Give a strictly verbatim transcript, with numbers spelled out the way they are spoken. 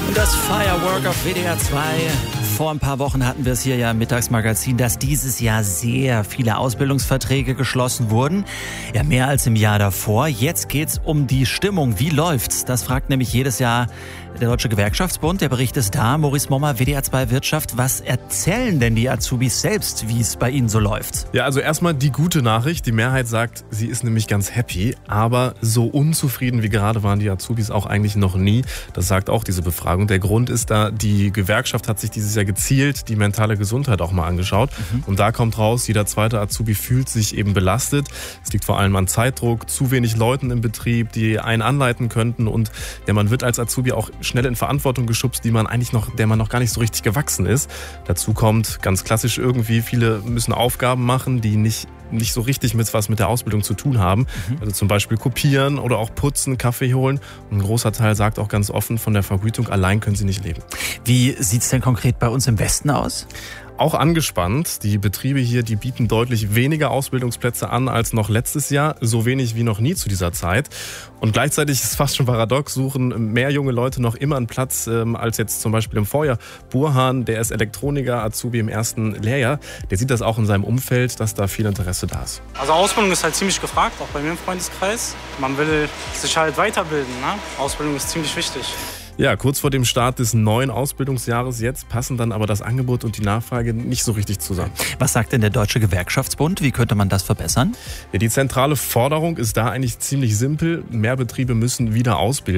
Das Firework auf W D R zwei. Vor ein paar Wochen hatten wir es hier ja im Mittagsmagazin, dass dieses Jahr sehr viele Ausbildungsverträge geschlossen wurden. Ja, mehr als im Jahr davor. Jetzt geht's um die Stimmung. Wie läuft's? Das fragt nämlich jedes Jahr der Deutsche Gewerkschaftsbund. Der Bericht ist da. Maurice Mommer, W D R zwei Wirtschaft. Was erzählen denn die Azubis selbst, wie es bei ihnen so läuft? Ja, also erstmal die gute Nachricht. Die Mehrheit sagt, sie ist nämlich ganz happy. Aber so unzufrieden wie gerade waren die Azubis auch eigentlich noch nie. Das sagt auch diese Befragung. Der Grund ist da, die Gewerkschaft hat sich dieses Jahr gezielt die mentale Gesundheit auch mal angeschaut. Mhm. Und da kommt raus, jeder zweite Azubi fühlt sich eben belastet. Es liegt vor allem an Zeitdruck, zu wenig Leuten im Betrieb, die einen anleiten könnten. Und ja, man wird als Azubi auch schnell in Verantwortung geschubst, die man eigentlich noch, der man noch gar nicht so richtig gewachsen ist. Dazu kommt ganz klassisch irgendwie, viele müssen Aufgaben machen, die nicht nicht so richtig mit was mit der Ausbildung zu tun haben. Mhm. Also zum Beispiel kopieren oder auch putzen, Kaffee holen. Und ein großer Teil sagt auch ganz offen, von der Vergütung allein können sie nicht leben. Wie sieht's denn konkret bei uns im Westen aus? Auch angespannt. Die Betriebe hier, die bieten deutlich weniger Ausbildungsplätze an als noch letztes Jahr, so wenig wie noch nie zu dieser Zeit. Und gleichzeitig ist es fast schon paradox, suchen mehr junge Leute noch immer einen Platz ähm, als jetzt zum Beispiel im Vorjahr. Burhan, der ist Elektroniker, Azubi im ersten Lehrjahr, der sieht das auch in seinem Umfeld, dass da viel Interesse da ist. Also Ausbildung ist halt ziemlich gefragt, auch bei mir im Freundeskreis. Man will sich halt weiterbilden, ne? Ausbildung ist ziemlich wichtig. Ja, kurz vor dem Start des neuen Ausbildungsjahres jetzt passen dann aber das Angebot und die Nachfrage nicht so richtig zusammen. Was sagt denn der Deutsche Gewerkschaftsbund? Wie könnte man das verbessern? Ja, die zentrale Forderung ist da eigentlich ziemlich simpel. Mehr Betriebe müssen wieder ausbilden.